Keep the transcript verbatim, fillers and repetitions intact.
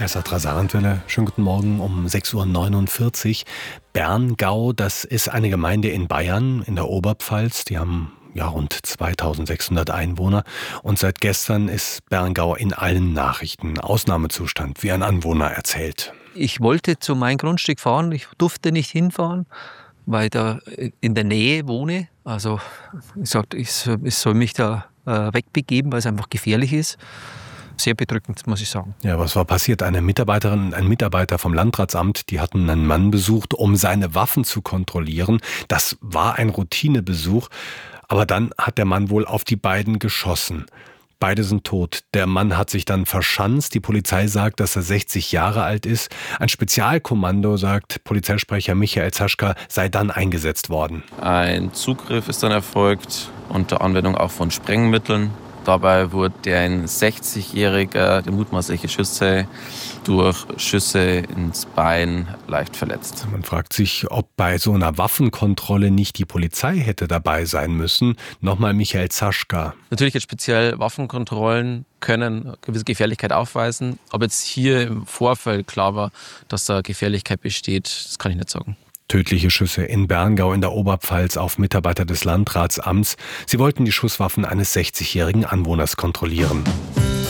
Erster Saarlandwelle, schönen guten Morgen um sechs Uhr neunundvierzig. Berngau, das ist eine Gemeinde in Bayern, in der Oberpfalz. Die haben ja rund zweitausendsechshundert Einwohner. Und seit gestern ist Berngau in allen Nachrichten Ausnahmezustand, wie ein Anwohner erzählt. Ich wollte zu meinem Grundstück fahren, ich durfte nicht hinfahren, weil ich da in der Nähe wohne. Also ich sagte, ich soll mich da äh, wegbegeben, weil es einfach gefährlich ist. Sehr bedrückend, muss ich sagen. Ja, was war passiert? Eine Mitarbeiterin und ein Mitarbeiter vom Landratsamt, die hatten einen Mann besucht, um seine Waffen zu kontrollieren. Das war ein Routinebesuch, aber dann hat der Mann wohl auf die beiden geschossen. Beide sind tot. Der Mann hat sich dann verschanzt. Die Polizei sagt, dass er sechzig Jahre alt ist. Ein Spezialkommando, sagt Polizeisprecher Michael Zaschka, sei dann eingesetzt worden. Ein Zugriff ist dann erfolgt, unter Anwendung auch von Sprengmitteln. Dabei wurde ein sechzigjähriger, der mutmaßliche Schütze, durch Schüsse ins Bein leicht verletzt. Man fragt sich, ob bei so einer Waffenkontrolle nicht die Polizei hätte dabei sein müssen. Nochmal Michael Zaschka. Natürlich jetzt speziell Waffenkontrollen können eine gewisse Gefährlichkeit aufweisen. Ob jetzt hier im Vorfeld klar war, dass da Gefährlichkeit besteht, das kann ich nicht sagen. Tödliche Schüsse in Berngau in der Oberpfalz auf Mitarbeiter des Landratsamts. Sie wollten die Schusswaffen eines sechzigjährigen Anwohners kontrollieren.